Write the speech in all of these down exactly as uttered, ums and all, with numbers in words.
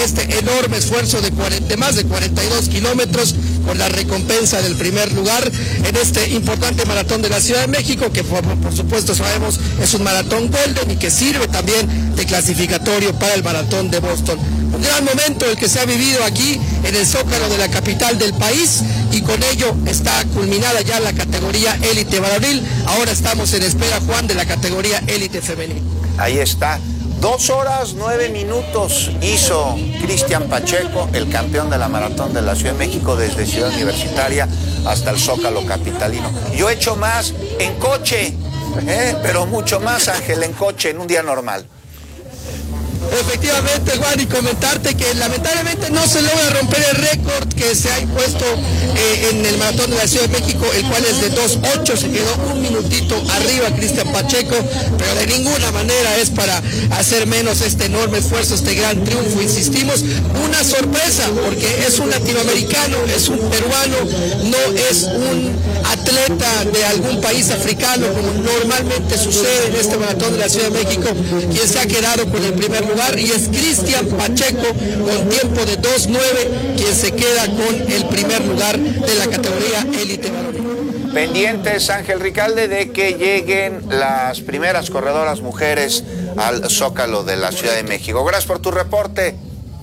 este enorme esfuerzo de, cuarenta, de más de cuarenta y dos kilómetros con la recompensa del primer lugar en este importante maratón de la Ciudad de México, que por, por supuesto sabemos es un maratón golden y que sirve también de clasificatorio para el maratón de Boston. Un gran momento el que se ha vivido aquí en el Zócalo de la capital del país, y con ello está culminada ya la categoría élite varonil. Ahora estamos en espera, Juan, de la categoría élite femenil. Ahí está. Dos horas, nueve minutos hizo Cristian Pacheco, el campeón de la maratón de la Ciudad de México, desde Ciudad Universitaria hasta el Zócalo capitalino. Yo he hecho más en coche, ¿eh? pero mucho más, Ángel, en coche, en un día normal. Efectivamente, Juan, y comentarte que lamentablemente no se logra romper el récord que se ha impuesto eh, en el maratón de la Ciudad de México, el cual es de dos ocho, se quedó un minutito arriba Cristian Pacheco, pero de ninguna manera es para hacer menos este enorme esfuerzo, este gran triunfo. Insistimos, una sorpresa, porque es un latinoamericano, es un peruano, no es un atleta de algún país africano, como normalmente sucede en este maratón de la Ciudad de México, quien se ha quedado con el primer lugar, y es Cristian Pacheco con tiempo de dos nueve quien se queda con el primer lugar de la categoría élite varonil. Pendientes, Ángel Ricalde, de que lleguen las primeras corredoras mujeres al Zócalo de la Ciudad de México. Gracias por tu reporte.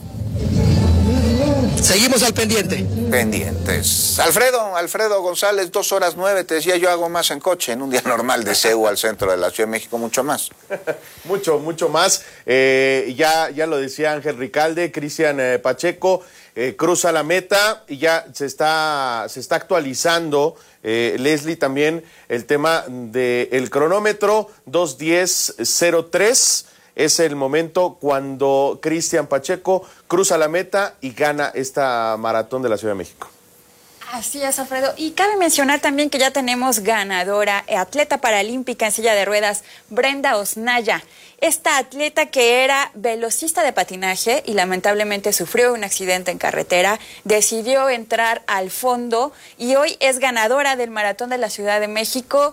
Seguimos al pendiente. Pendientes. Alfredo, Alfredo González, dos horas nueve, te decía yo hago más en coche, en un día normal de C E U al centro de la Ciudad de México, mucho más. mucho, mucho más. Eh, ya, ya lo decía Ángel Ricalde, Cristian eh, Pacheco eh, cruza la meta y ya se está, se está actualizando, eh, Leslie, también el tema del cronómetro, dos diez cero tres. Es el momento cuando Cristian Pacheco cruza la meta y gana esta maratón de la Ciudad de México. Así es, Alfredo. Y cabe mencionar también que ya tenemos ganadora, atleta paralímpica en silla de ruedas, Brenda Osnaya. Esta atleta que era velocista de patinaje y lamentablemente sufrió un accidente en carretera, decidió entrar al fondo y hoy es ganadora del maratón de la Ciudad de México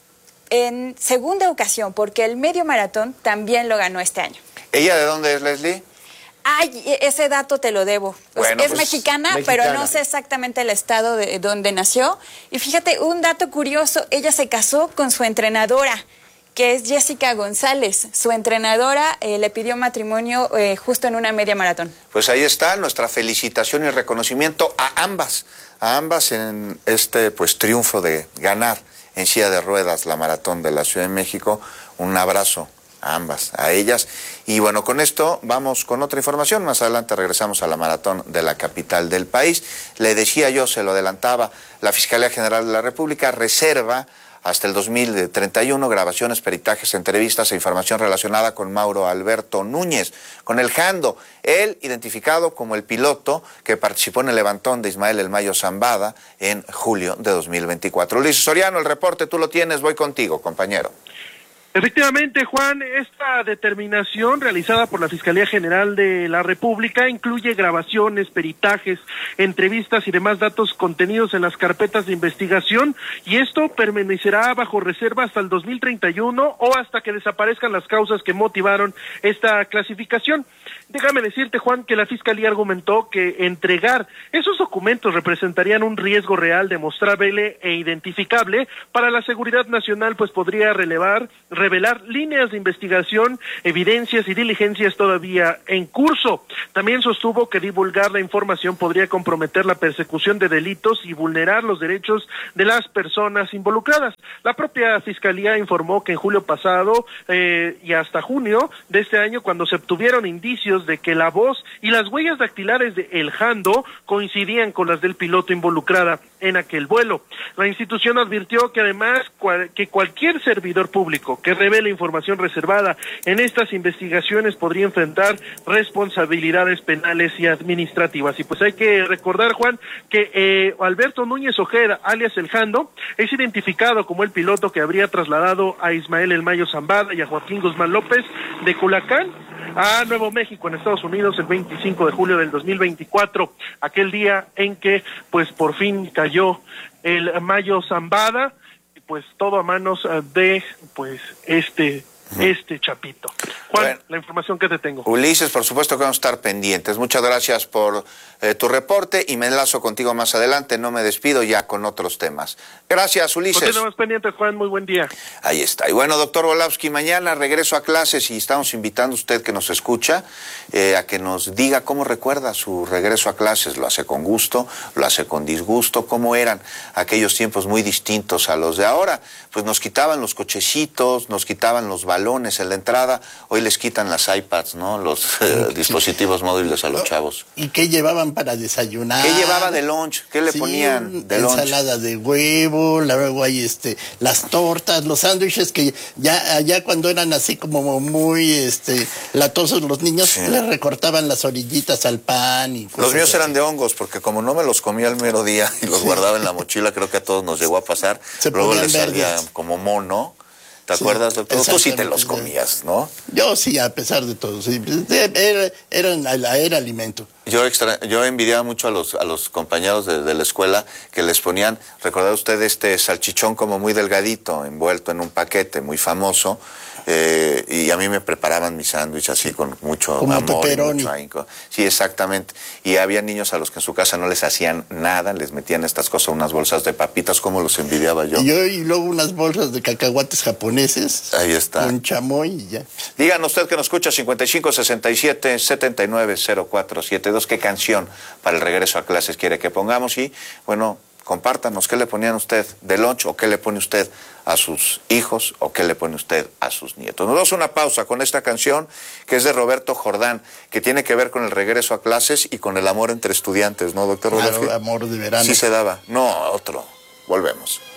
en segunda ocasión, porque el medio maratón también lo ganó este año. ¿Ella de dónde es, Leslie? Ay, ese dato te lo debo. Bueno, es pues, mexicana, mexicana, pero no sé exactamente el estado de donde nació. Y fíjate, un dato curioso, ella se casó con su entrenadora, que es Jessica González. Su entrenadora eh, le pidió matrimonio eh, justo en una media maratón. Pues ahí está nuestra felicitación y reconocimiento a ambas, a ambas en este pues triunfo de ganar en silla de ruedas la maratón de la Ciudad de México. Un abrazo a ambas, a ellas. Y bueno, con esto vamos con otra información. Más adelante regresamos a la maratón de la capital del país. Le decía yo, se lo adelantaba, la Fiscalía General de la República reserva hasta el dos mil treinta y uno grabaciones, peritajes, entrevistas e información relacionada con Mauro Alberto Núñez, con el Jando, él identificado como el piloto que participó en el levantón de Ismael El Mayo Zambada en julio de dos mil veinticuatro. Luis Soriano, el reporte tú lo tienes, voy contigo, compañero. Efectivamente, Juan, esta determinación realizada por la Fiscalía General de la República incluye grabaciones, peritajes, entrevistas y demás datos contenidos en las carpetas de investigación, y esto permanecerá bajo reserva hasta el dos mil treinta y uno o hasta que desaparezcan las causas que motivaron esta clasificación. Déjame decirte, Juan, que la Fiscalía argumentó que entregar esos documentos representarían un riesgo real, demostrable e identificable para la seguridad nacional, pues podría relevar, revelar líneas de investigación, evidencias y diligencias todavía en curso. También sostuvo que divulgar la información podría comprometer la persecución de delitos y vulnerar los derechos de las personas involucradas. La propia Fiscalía informó que en julio pasado eh, y hasta junio de este año, cuando se obtuvieron indicios de que la voz y las huellas dactilares de El Jando coincidían con las del piloto involucrada en aquel vuelo. La institución advirtió que además cual, que cualquier servidor público que revele información reservada en estas investigaciones podría enfrentar responsabilidades penales y administrativas. Y pues hay que recordar, Juan, que eh, Alberto Núñez Ojeda, alias El Jando, es identificado como el piloto que habría trasladado a Ismael El Mayo Zambada y a Joaquín Guzmán López de Culacán a Nuevo México, en Estados Unidos, el veinticinco de julio del dos mil veinticuatro, aquel día en que pues por fin cayó el Mayo Zambada, pues todo a manos de pues este este chapito. Juan, Bueno, la información que te tengo. Ulises, por supuesto que vamos a estar pendientes. Muchas gracias por eh, tu reporte y me enlazo contigo más adelante. No me despido ya con otros temas. Gracias, Ulises. Continúa más pendiente, Juan. Muy buen día. Ahí está. Y bueno, doctor Volapsky, mañana regreso a clases y estamos invitando a usted que nos escucha eh, a que nos diga cómo recuerda su regreso a clases. ¿Lo hace con gusto? ¿Lo hace con disgusto? ¿Cómo eran aquellos tiempos muy distintos a los de ahora? Pues nos quitaban los cochecitos, nos quitaban los balones en la entrada. Hoy les quitan las iPads, ¿no? Los eh, dispositivos móviles a los chavos. ¿Y qué llevaban para desayunar? ¿Qué llevaba de lunch? ¿Qué le Sí, ponían de lunch? ensalada de huevo, luego hay este, las tortas, los sándwiches que ya allá cuando eran así como muy este latosos los niños, Sí. les recortaban las orillitas al pan y Los míos así. eran de hongos, porque como no me los comía el mero día y los guardaba en la mochila, creo que a todos nos llegó a pasar. Se Luego ponían les salía verdes. como mono. ¿Te Sí, acuerdas, doctor? Tú sí te exactamente. los comías, ¿no? Yo sí, a pesar de todo, sí. Era, era, era alimento. Yo extra, yo envidiaba mucho a los a los compañeros de, de la escuela que les ponían, ¿recuerda usted este salchichón como muy delgadito, envuelto en un paquete muy famoso? Eh, y a mí me preparaban mi sándwich así con mucho Como amor y pepperoni. mucho ahínco. Sí, exactamente. Y había niños a los que en su casa no les hacían nada, les metían estas cosas, unas bolsas de papitas, como los envidiaba yo. Y yo y luego unas bolsas de cacahuates japoneses. Ahí está. Con chamoy y ya. Díganos usted que nos escucha cincuenta y cinco sesenta y siete setenta y nueve cero cuatro siete dos, qué canción para el regreso a clases quiere que pongamos y, bueno, compártanos qué le ponían usted de lunch o qué le pone usted a sus hijos o qué le pone usted a sus nietos. Nos damos una pausa con esta canción que es de Roberto Jordán, que tiene que ver con el regreso a clases y con el amor entre estudiantes, ¿no, doctor? Claro, Volapsky? amor de verano. Sí se daba. No, otro. Volvemos.